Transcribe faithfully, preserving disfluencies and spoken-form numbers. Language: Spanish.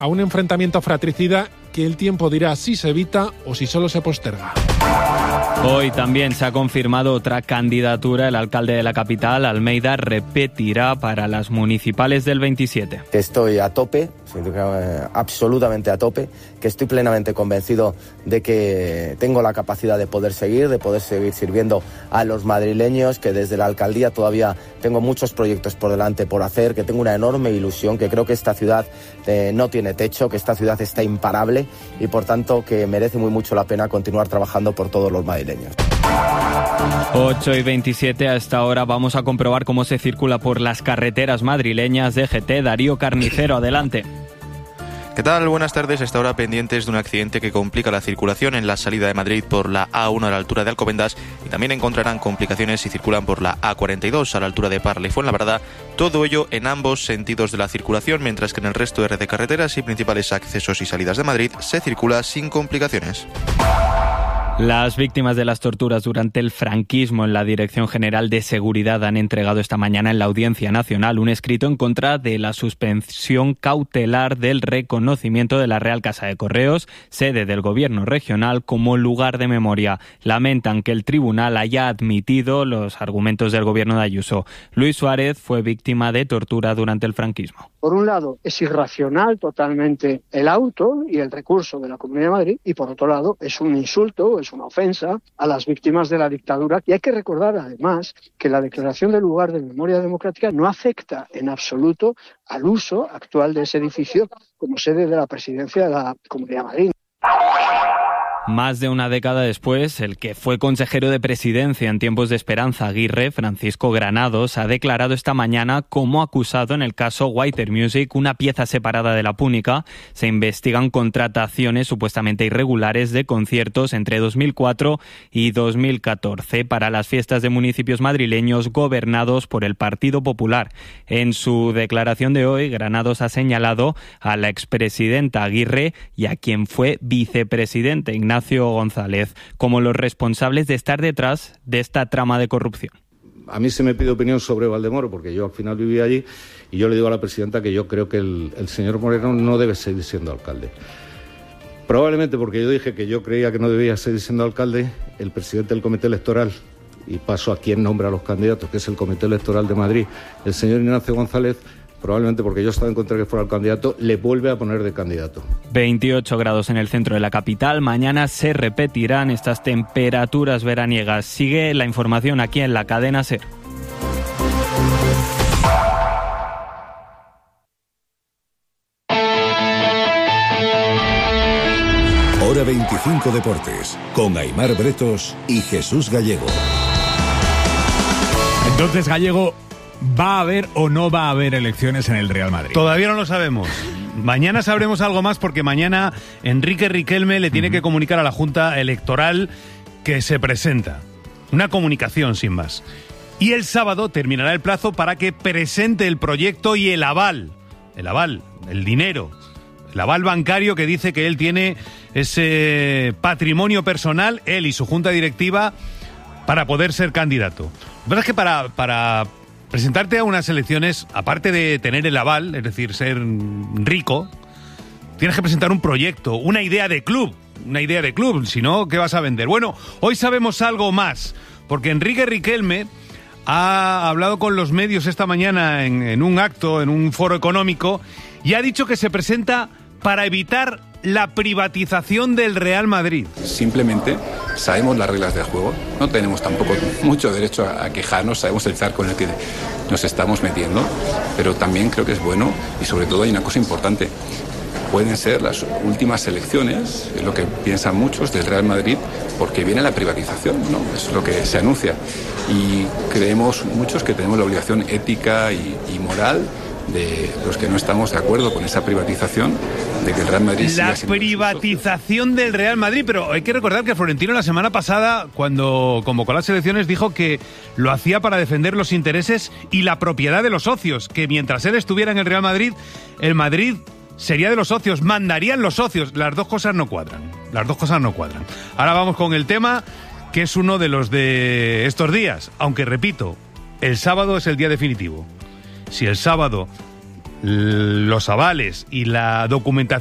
a un enfrentamiento fratricida que el tiempo dirá si se evita o si solo se posterga. Hoy también se ha confirmado otra candidatura. El alcalde de la capital, Almeida, repetirá para las municipales del veintisiete. Estoy a tope, absolutamente a tope, que estoy plenamente convencido de que tengo la capacidad de poder seguir, de poder seguir sirviendo a los madrileños, que desde la alcaldía todavía tengo muchos proyectos por delante por hacer, que tengo una enorme ilusión, que creo que esta ciudad eh, no tiene techo, que esta ciudad está imparable y por tanto que merece muy mucho la pena continuar trabajando por todos los madrileños. ocho y veintisiete, a esta hora vamos a comprobar cómo se circula por las carreteras madrileñas. D G T, Darío Carnicero, adelante. ¿Qué tal? Buenas tardes. Hasta ahora pendientes de un accidente que complica la circulación en la salida de Madrid por la A uno a la altura de Alcobendas, y también encontrarán complicaciones si circulan por la A cuarenta y dos a la altura de Parla y Fuenlabrada. Todo ello en ambos sentidos de la circulación, mientras que en el resto de red de carreteras y principales accesos y salidas de Madrid se circula sin complicaciones. Las víctimas de las torturas durante el franquismo en la Dirección General de Seguridad han entregado esta mañana en la Audiencia Nacional un escrito en contra de la suspensión cautelar del reconocimiento de la Real Casa de Correos, sede del Gobierno regional, como lugar de memoria. Lamentan que el tribunal haya admitido los argumentos del Gobierno de Ayuso. Luis Suárez fue víctima de tortura durante el franquismo. Por un lado, es irracional totalmente el auto y el recurso de la Comunidad de Madrid, y por otro lado, es un insulto, es una ofensa a las víctimas de la dictadura. Y hay que recordar, además, que la declaración del lugar de memoria democrática no afecta en absoluto al uso actual de ese edificio como sede de la presidencia de la Comunidad de Madrid. Más de una década después, el que fue consejero de Presidencia en tiempos de Esperanza Aguirre, Francisco Granados, ha declarado esta mañana como acusado en el caso Whiter Music, una pieza separada de la Púnica. Se investigan contrataciones supuestamente irregulares de conciertos entre dos mil cuatro y dos mil catorce para las fiestas de municipios madrileños gobernados por el Partido Popular. En su declaración de hoy, Granados ha señalado a la expresidenta Aguirre y a quien fue vicepresidente, Ignacio Ignacio González, como los responsables de estar detrás de esta trama de corrupción. A mí se me pide opinión sobre Valdemoro, porque yo al final viví allí, y yo le digo a la presidenta que yo creo que el, el señor Moreno no debe seguir siendo alcalde. Probablemente porque yo dije que yo creía que no debía seguir siendo alcalde, el presidente del Comité Electoral, y paso a quien nombra a los candidatos, que es el Comité Electoral de Madrid, el señor Ignacio González, probablemente porque yo estaba en contra de que fuera el candidato, le vuelve a poner de candidato. veintiocho grados en el centro de la capital. Mañana se repetirán estas temperaturas veraniegas. Sigue la información aquí en la cadena SER. Hora veinticinco Deportes, con Aimar Bretos y Jesús Gallego. Entonces, Gallego, ¿va a haber o no va a haber elecciones en el Real Madrid? Todavía no lo sabemos. Mañana sabremos algo más, porque mañana Enrique Riquelme le tiene uh-huh. que comunicar a la Junta Electoral que se presenta. Una comunicación, sin más. Y el sábado terminará el plazo para que presente el proyecto y el aval. El aval, el dinero. El aval bancario que dice que él tiene ese patrimonio personal, él y su Junta Directiva, para poder ser candidato. La verdad es que para... para presentarte a unas elecciones, aparte de tener el aval, es decir, ser rico, tienes que presentar un proyecto, una idea de club, una idea de club, si no, ¿qué vas a vender? Bueno, hoy sabemos algo más, porque Enrique Riquelme ha hablado con los medios esta mañana en, en un acto, en un foro económico, y ha dicho que se presenta para evitar la privatización del Real Madrid. Simplemente sabemos las reglas del juego, no tenemos tampoco mucho derecho a quejarnos, sabemos el charco en el que nos estamos metiendo, pero también creo que es bueno, y sobre todo hay una cosa importante: pueden ser las últimas elecciones, es lo que piensan muchos, del Real Madrid, porque viene la privatización, ¿no? Es lo que se anuncia, y creemos muchos que tenemos la obligación ética y, y moral de los que no estamos de acuerdo con esa privatización, de que el Real Madrid la privatización del Real Madrid. Pero hay que recordar que Florentino la semana pasada, cuando convocó las elecciones, dijo que lo hacía para defender los intereses y la propiedad de los socios, que mientras él estuviera en el Real Madrid, el Madrid sería de los socios, mandarían los socios. Las dos cosas no cuadran, las dos cosas no cuadran. Ahora vamos con el tema, que es uno de los de estos días, aunque repito, el sábado es el día definitivo. Si el sábado los avales y la documentación